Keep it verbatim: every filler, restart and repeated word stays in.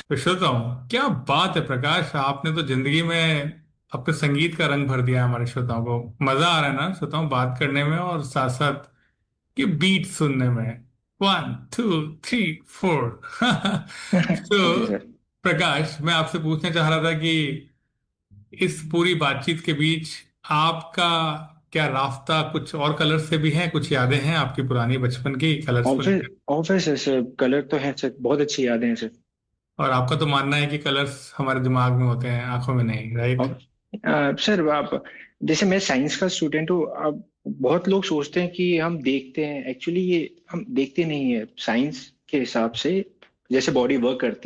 तो श्रोता हूँ, क्या बात है प्रकाश, आपने तो जिंदगी में अपने संगीत का रंग भर दिया है। हमारे श्रोताओं को मजा आ रहा है ना श्रोताओं, बात करने में और साथ साथ ये बीट सुनने में। One two three four. जी तो सर। प्रकाश, मैं आपसे पूछना चाह रहा था कि इस पूरी बातचीत के बीच आपका क्या रास्ता कुछ और कलर से भी है? कुछ यादें हैं आपकी पुरानी बचपन की कलर्स को ऑब्वियस लेकर? ऑब्वियस है सर, कलर तो है सर, बहुत अच्छी यादें हैं सर। और आपका तो मानना है कि कलर्स हमारे दिमाग में होते हैं, आंखों में नहीं, राइट? और अ, सर आप, जैसे मैं साइंस का स्टूडेंट हूँ। अब बहुत लोग सोचते हैं कि हम देखते हैं, एक्चुअली ये हम देखते नहीं है साइंस के हिसाब से, जैसे बॉडी वर्क करती है।